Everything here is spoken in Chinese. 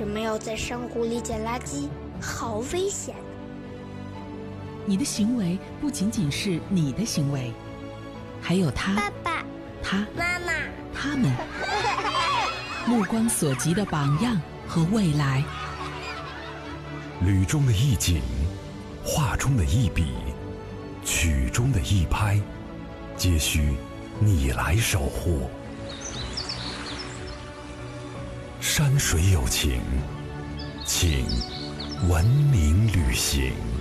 什么要在山谷里捡垃圾？好危险！ 你的行为不仅仅是你的行为，还有他、 爸爸、 他、 妈妈、 他们目光所及的榜样和未来。 旅中的一景，画中的一笔，曲中的一拍，皆需你来守护。山水有情，请文明旅行。